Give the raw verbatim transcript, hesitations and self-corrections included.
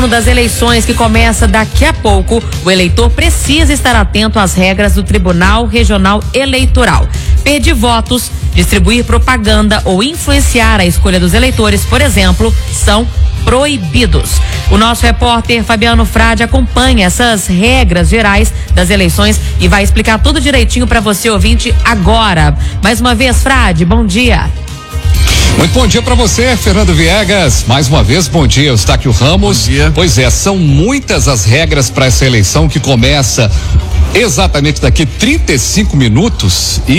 Das eleições que começa daqui a pouco, o eleitor precisa estar atento às regras do Tribunal Regional Eleitoral. Pedir votos, distribuir propaganda ou influenciar a escolha dos eleitores, por exemplo, são proibidos. O nosso repórter Fabiano Frade acompanha essas regras gerais das eleições e vai explicar tudo direitinho para você, ouvinte, agora. Mais uma vez, Frade, bom dia. Muito bom dia para você, Fernando Viegas. Mais uma vez, bom dia, Eustáquio Ramos. Bom dia. Pois é, são muitas as regras para essa eleição que começa exatamente daqui trinta e cinco minutos e